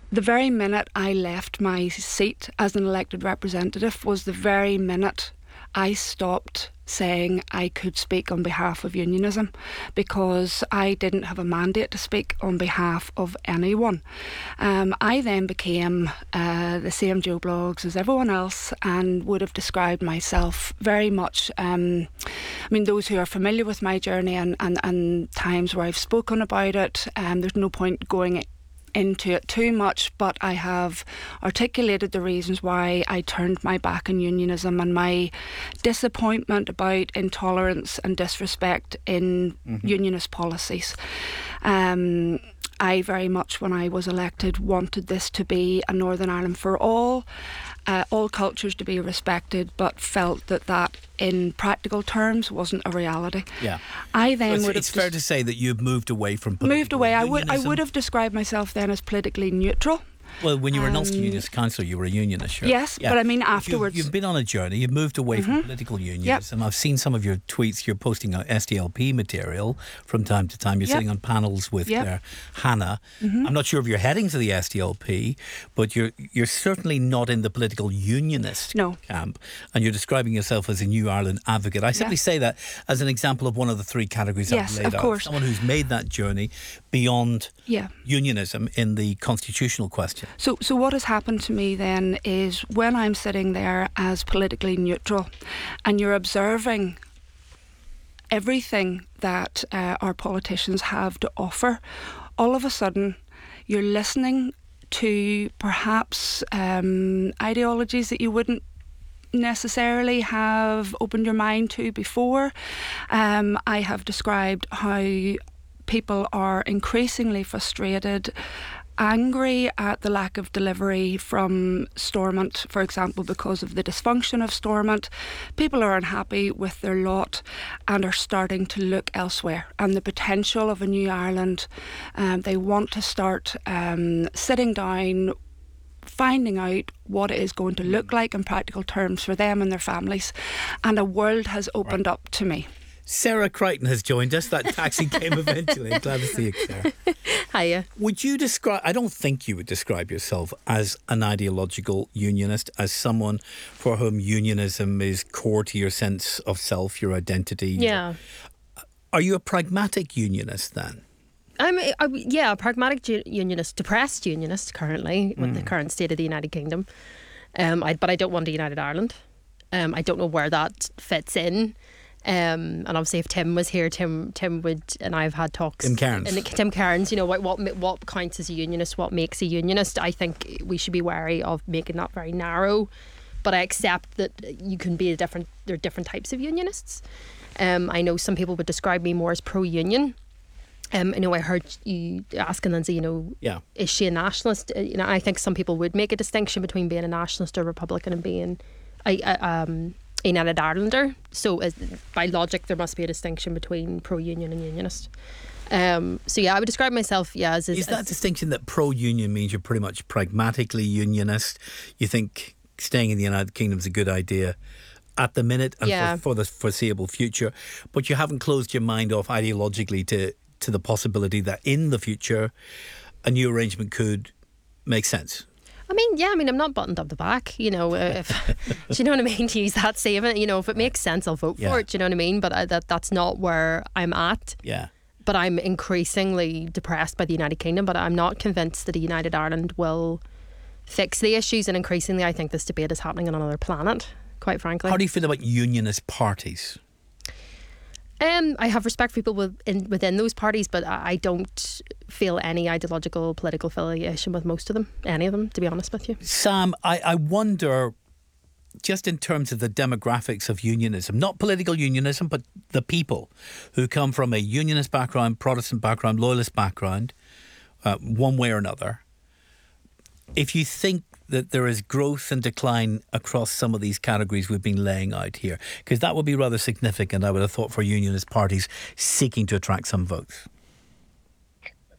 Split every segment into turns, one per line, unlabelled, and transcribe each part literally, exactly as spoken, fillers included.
the very minute I left my seat as an elected representative was the very minute I stopped saying I could speak on behalf of unionism, because I didn't have a mandate to speak on behalf of anyone. Um, I then became uh, the same Joe Bloggs as everyone else, and would have described myself very much, um, I mean, those who are familiar with my journey and, and, and times where I've spoken about it, um, there's no point going into it too much, but I have articulated the reasons why I turned my back on unionism and my disappointment about intolerance and disrespect in mm-hmm. unionist policies. Um, I very much, when I was elected, wanted this to be a Northern Ireland for all, uh, all cultures to be respected, but felt that that in practical terms wasn't a reality.
Yeah.
I then
so it's,
would have
it's fair to say that you've moved away from political
moved away.
unionism.
I would I would have described myself then as politically neutral.
Well, when you were an
Um,
Ulster Unionist Councillor, you were a unionist, sure.
Yes,
Yeah.
but I mean
You've-
afterwards.
You've, been on a journey. You've moved away
Mm-hmm.
from political unionism. I've seen some of your tweets. You're posting on S D L P material from time to time. You're
Yep.
sitting on panels with
Yep.
uh, Hannah.
Mm-hmm.
I'm not sure if you're heading to the S D L P, but you're you're certainly not in the political unionist
No.
camp. And you're describing yourself as a New Ireland advocate. I simply
Yes.
say that as an example of one of the three categories
Yes,
I've laid
of
out.
course.
Someone who's made that journey beyond
Yeah.
unionism in the constitutional question.
So, so what has happened to me then is when I'm sitting there as politically neutral, and you're observing everything that uh, our politicians have to offer, all of a sudden you're listening to perhaps um, ideologies that you wouldn't necessarily have opened your mind to before. Um, I have described how people are increasingly frustrated, angry at the lack of delivery from Stormont, for example, because of the dysfunction of Stormont. People are unhappy with their lot and are starting to look elsewhere, and the potential of a new Ireland. Um, they want to start um, sitting down, finding out what it is going to look like in practical terms for them and their families, and a world has opened
Right.
up to me.
Sarah Crichton has joined us. That taxi came eventually. Glad to see you, Sarah.
Hiya.
Would you describe, I don't think you would describe yourself as an ideological unionist, as someone for whom unionism is core to your sense of self, your identity.
Yeah.
Are you a pragmatic unionist then?
I'm, a- I, yeah, a pragmatic ju- unionist, depressed unionist currently, with the current state of the United Kingdom. Um, I, but I don't want a United Ireland. Um, I don't know where that fits in. Um, and obviously, if Tim was here, Tim, Tim would, and I've had talks.
Tim Cairns.
And Tim Cairns, you know, what, what what counts as a unionist, what makes a unionist. I think we should be wary of making that very narrow. But I accept that you can be a different. There are different types of unionists. Um, I know some people would describe me more as pro-union. Um, you know, I heard you asking Lindsay, you know,
Yeah.
is she a nationalist? Uh, You know, I think some people would make a distinction between being a nationalist or Republican and being a, a, um, a United Irelander. So, as, by logic, there must be a distinction between pro-union and unionist. Um, so, yeah, I would describe myself, yeah, as... as
Is that
as,
distinction that pro-union means you're pretty much pragmatically unionist? You think staying in the United Kingdom is a good idea at the minute and
Yeah.
for, for the foreseeable future, but you haven't closed your mind off ideologically to, to the possibility that in the future a new arrangement could make sense?
I mean, yeah, I mean, I'm not buttoned up the back, you know, if, do you know what I mean? To use that statement, you know, if it makes sense, I'll vote
Yeah.
for it, do you know what I mean? But I, that that's not where I'm at.
Yeah.
But I'm increasingly depressed by the United Kingdom, but I'm not convinced that a United Ireland will fix the issues, and increasingly I think this debate is happening on another planet, quite frankly.
How do you feel about unionist parties?
Um, I have respect for people within, within those parties, but I I don't feel any ideological political affiliation with most of them, any of them, to be honest with you.
Sam, I, I wonder, just in terms of the demographics of unionism, not political unionism, but the people who come from a unionist background, Protestant background, loyalist background, uh, one way or another, if you think that there is growth and decline across some of these categories we've been laying out here, because that would be rather significant, I would have thought, for unionist parties seeking to attract some votes.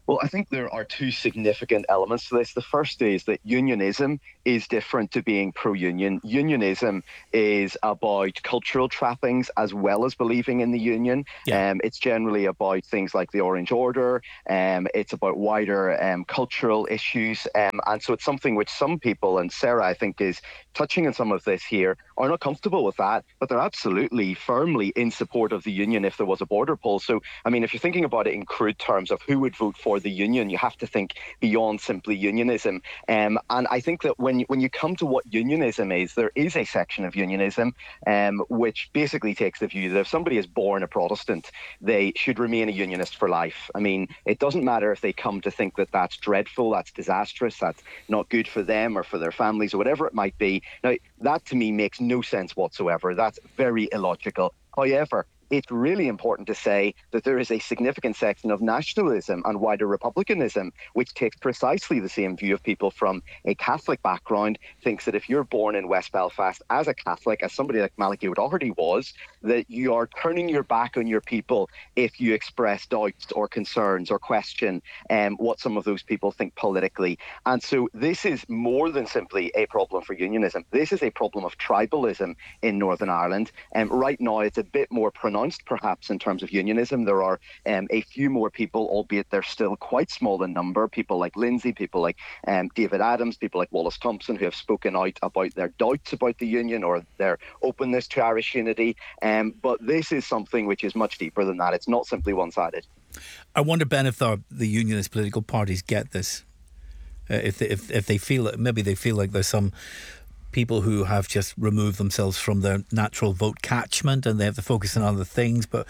Well, I think there are two significant elements to this. The first is that unionism is different to being pro-union. Unionism is about cultural trappings as well as believing in the union. Yeah. Um, it's generally about things like the Orange Order. Um, it's about wider um, cultural issues. Um, and so it's something which some people, and Sarah, I think, is touching on some of this here, are not comfortable with that, but they're absolutely firmly in support of the union if there was a border poll. So, I mean, if you're thinking about it in crude terms of who would vote for the union, you have to think beyond simply unionism. Um, and I think that when, when you come to what unionism is, there is a section of unionism um, which basically takes the view that if somebody is born a Protestant, they should remain a unionist for life. I mean, it doesn't matter if they come to think that that's dreadful, that's disastrous, that's not good for them or for their families or whatever it might be. Now, that to me makes no sense whatsoever. That's very illogical. However, it's really important to say that there is a significant section of nationalism and wider republicanism which takes precisely the same view of people from a Catholic background, thinks that if you're born in West Belfast as a Catholic, as somebody like Malachy O'Doherty was, that you are turning your back on your people if you express doubts or concerns or question um, what some of those people think politically. And so this is more than simply a problem for unionism. This is a problem of tribalism in Northern Ireland. And um, right now it's a bit more pronounced perhaps in terms of unionism. There are um, a few more people, albeit they're still quite small in number, people like Lindsay, people like um, David Adams, people like Wallace Thompson, who have spoken out about their doubts about the union or their openness to Irish unity. Um, but this is something which is much deeper than that. It's not simply one-sided.
I wonder, Ben, if the, the unionist political parties get this, uh, if, they, if if they feel that maybe they feel like there's some people who have just removed themselves from their natural vote catchment and they have to focus on other things. But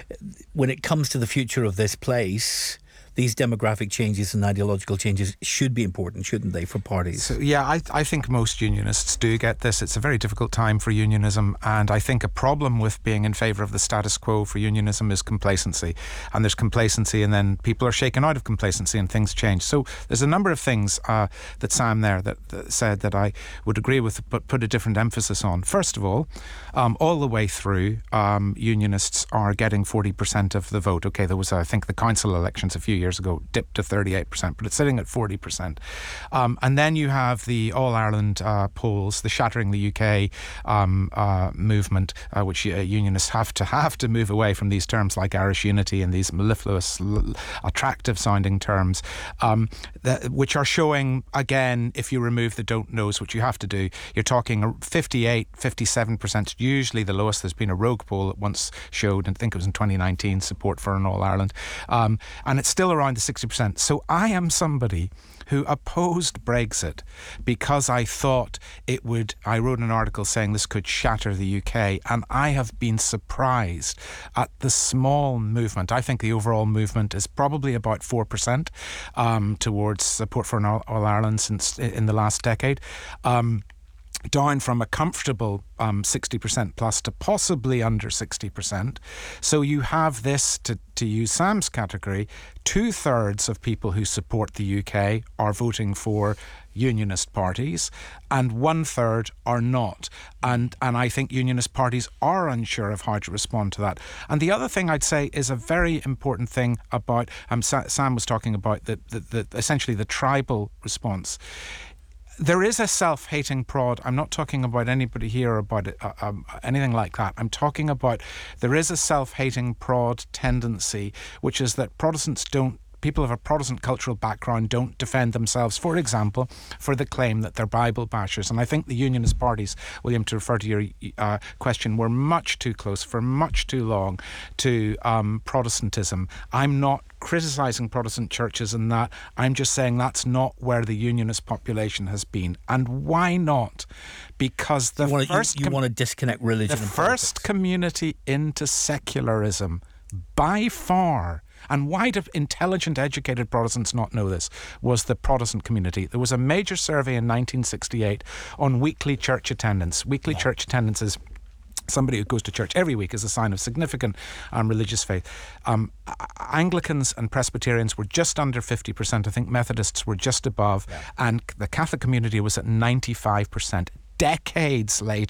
when it comes to the future of this place, these demographic changes and ideological changes should be important, shouldn't they, for parties?
So, yeah, I, I think most unionists do get this. It's a very difficult time for unionism, and I think a problem with being in favour of the status quo for unionism is complacency. And there's complacency, and then people are shaken out of complacency and things change. So there's a number of things uh, that Sam there that, that said that I would agree with, but put a different emphasis on. First of all, um, all the way through, um, unionists are getting forty percent of the vote. Okay, there was, I think, the council elections a few years ago dipped to thirty-eight percent, but it's sitting at forty percent. Um, and then you have the All-Ireland uh, polls, the Shattering the U K um, uh, movement, uh, which uh, unionists have to have to move away from these terms like Irish unity and these mellifluous, l- attractive-sounding terms, um, that, which are showing, again, if you remove the don't knows, which you have to do, you're talking fifty-eight, fifty-seven percent, usually the lowest. There's been a rogue poll that once showed, and I think it was in twenty nineteen, support for an All-Ireland. Um, and it's still around the sixty percent. So I am somebody who opposed Brexit because I thought it would, I wrote an article saying this could shatter the U K, and I have been surprised at the small movement. I think the overall movement is probably about four percent um, towards support for an All, All Ireland since in the last decade. Um, down from a comfortable um, sixty percent plus to possibly under sixty percent. So you have this, to, to use Sam's category, two-thirds of people who support the U K are voting for unionist parties and one-third are not. And and I think unionist parties are unsure of how to respond to that. And the other thing I'd say is a very important thing about, um, Sam was talking about the, the, the essentially the tribal response. There is a self-hating prod. I'm not talking about anybody here about it, uh, um, anything like that. I'm talking about there is a self-hating prod tendency, which is that Protestants don't, people of a Protestant cultural background don't defend themselves, for example, for the claim that they're Bible bashers. And I think the unionist parties, William, to refer to your uh, question, were much too close for much too long to um, Protestantism. I'm not criticising Protestant churches in that. I'm just saying that's not where the unionist population has been. And why not? Because the
you want to,
first
you, you
com-
want to disconnect religion
the
and
first
politics.
Community into secularism, by far. And why do intelligent, educated Protestants not know this? Was the Protestant community. There was a major survey in nineteen sixty-eight on weekly church attendance. Weekly yeah. church attendance is somebody who goes to church every week is a sign of significant um, religious faith. Um, Anglicans and Presbyterians were just under fifty percent. I think Methodists were just above. Yeah. And the Catholic community was at ninety-five percent. Decades later,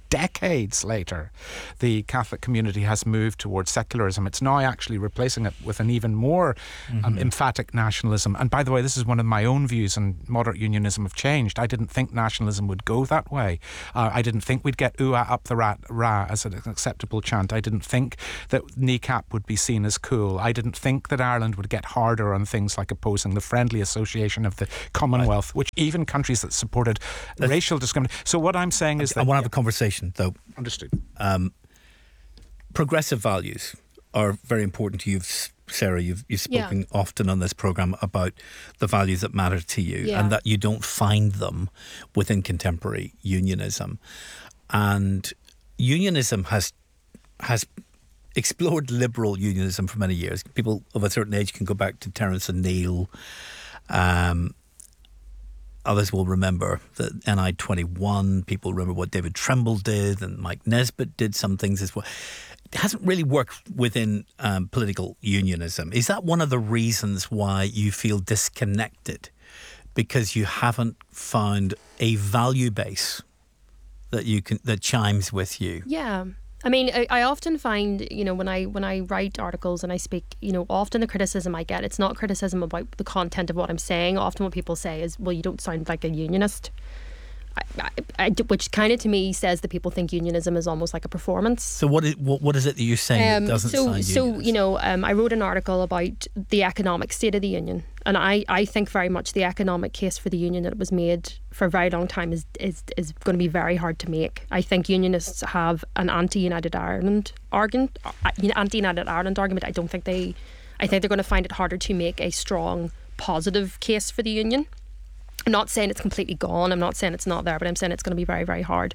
decades later, the Catholic community has moved towards secularism. It's now actually replacing it with an even more mm-hmm. um, emphatic nationalism. And by the way, this is one of my own views on moderate unionism have changed. I didn't think nationalism would go that way. Uh, I didn't think we'd get ooh up the rat ra as an acceptable chant. I didn't think that kneecap would be seen as cool. I didn't think that Ireland would get harder on things like opposing the friendly association of the Commonwealth, which even countries that supported That's, racial discrimination. So what I'm saying is
I
that...
I want to have a conversation, though.
Understood.
Um, progressive values are very important to you, Sarah. You've, you've spoken yeah. often on this programme about the values that matter to you yeah. and that you don't find them within contemporary unionism. And unionism has has explored liberal unionism for many years. People of a certain age can go back to Terence O'Neill. Um, others will remember the N I twenty-one. People remember what David Trimble did, and Mike Nesbitt did some things as well. It hasn't really worked within um, political unionism. Is that one of the reasons why you feel disconnected? Because you haven't found a value base that you can that chimes with you?
Yeah. I mean, I, I often find, you know, when I when I write articles and I speak, you know, often the criticism I get, it's not criticism about the content of what I'm saying. Often what people say is, well, you don't sound like a unionist. I, I, I, which kind of to me says that people think unionism is almost like a performance.
So what is, what, what is it that you're saying um, that doesn't
so,
sound
So,
unionist?
you know, um, I wrote an article about the economic state of the union. And I, I think very much the economic case for the union that was made for a very long time is, is, is going to be very hard to make. I think unionists have an anti-United Ireland argument, anti-United Ireland argument. I don't think they, I think they're going to find it harder to make a strong positive case for the union. I'm not saying it's completely gone. I'm not saying it's not there, but I'm saying it's going to be very, very hard.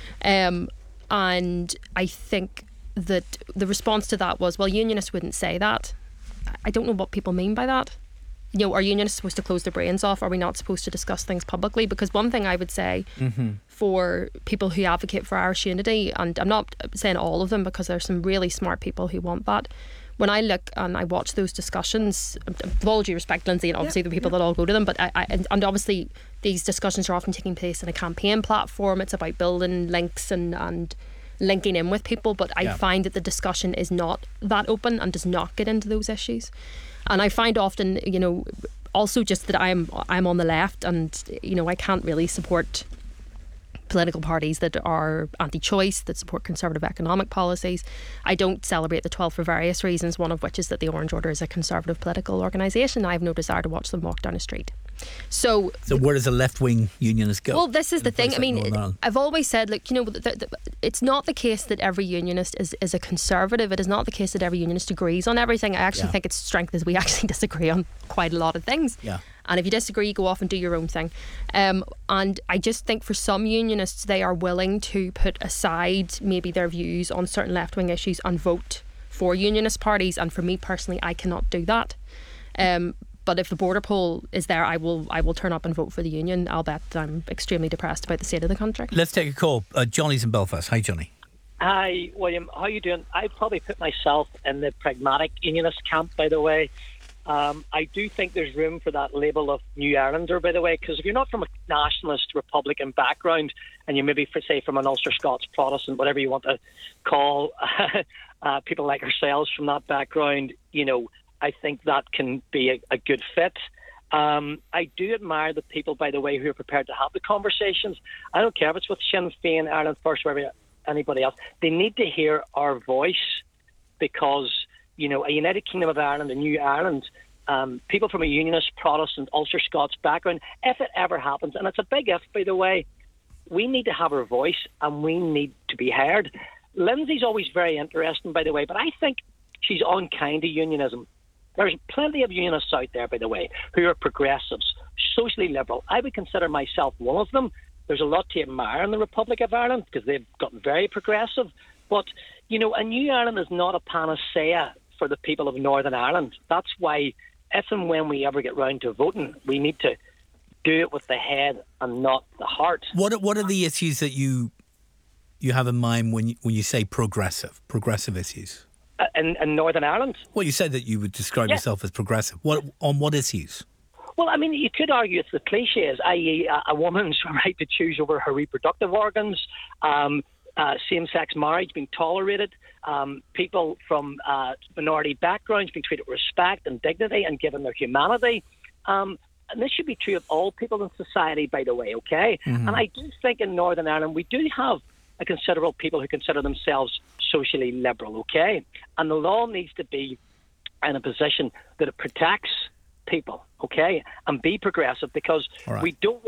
Um, and I think that the response to that was, well, unionists wouldn't say that. I don't know what people mean by that. You know, are unionists supposed to close their brains off? Are we not supposed to discuss things publicly? Because one thing I would say mm-hmm. for people who advocate for Irish unity, and I'm not saying all of them because there's some really smart people who want that. When I look and I watch those discussions, with all due respect, Lindsay, and obviously yeah, the people yeah. that all go to them, but I, I, and obviously these discussions are often taking place in a campaign platform. It's about building links and, and linking in with people, but I yeah. find that the discussion is not that open and does not get into those issues. And I find often, you know, also just that I'm I'm on the left, and you know I can't really support political parties that are anti-choice, that support conservative economic policies. I don't celebrate the twelve for various reasons, one of which is that the Orange Order is a conservative political organisation. I have no desire to watch them walk down a street. So,
so where does a left-wing unionist go?
Well, this is the thing. I mean, I've always said, like, you know, the, the, it's not the case that every unionist is, is a conservative. It is not the case that every unionist agrees on everything. I actually yeah. think its strength is we actually disagree on quite a lot of things.
Yeah.
And if you disagree, go off and do your own thing. Um, and I just think for some unionists, they are willing to put aside maybe their views on certain left-wing issues and vote for unionist parties. And for me personally, I cannot do that. Um, but if the border poll is there, I will I will turn up and vote for the union. I'll bet I'm extremely depressed about the state of the country.
Let's take a call. Uh, Johnny's in Belfast. Hi, Johnny.
Hi, William. How are you doing? I probably put myself in the pragmatic unionist camp, by the way. Um, I do think there's room for that label of New Irelander, by the way, because if you're not from a nationalist Republican background and you maybe, for, say, from an Ulster Scots Protestant, whatever you want to call uh, people like ourselves from that background, you know, I think that can be a, a good fit. Um, I do admire the people, by the way, who are prepared to have the conversations. I don't care if it's with Sinn Féin, Ireland First, or anybody else. They need to hear our voice because, you know, a United Kingdom of Ireland, a new Ireland, um, people from a unionist, Protestant, Ulster Scots background, if it ever happens, and it's a big if, by the way, we need to have our voice and we need to be heard. Lindsay's always very interesting, by the way, but I think she's unkind to unionism. There's plenty of unionists out there, by the way, who are progressives, socially liberal. I would consider myself one of them. There's a lot to admire in the Republic of Ireland because they've gotten very progressive. But, you know, a new Ireland is not a panacea for the people of Northern Ireland. That's why if and when we ever get round to voting, we need to do it with the head and not the heart.
What What are the issues that you you have in mind when you, when you say progressive, progressive issues?
Uh, in, in Northern Ireland?
Well, you said that you would describe
yeah.
yourself as progressive. What on what issues?
Well, I mean, you could argue it's the cliches, that is a, a woman's right to choose over her reproductive organs, um, uh, same-sex marriage being tolerated, um, people from uh, minority backgrounds being treated with respect and dignity and given their humanity. Um, and this should be true of all people in society, by the way, okay? Mm-hmm. And I do think in Northern Ireland we do have a considerable people who consider themselves socially liberal, okay? And the law needs to be in a position that it protects people, okay, and be progressive, because right. we don't